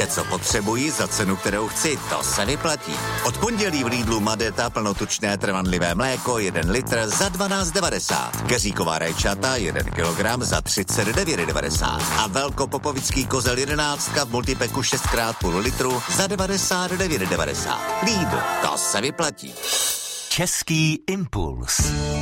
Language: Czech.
Vše, co potřebuji za cenu, kterou chci, to se vyplatí. Od pondělí v Lidlu Madeta plnotučné trvanlivé mléko 1 litr za 12,90. Keříková rajčata 1 kilogram za 39,90. A velkopopovický kozel 11 v multipeku 6x půl litru za 99,90. Lidl, to se vyplatí. Český impuls.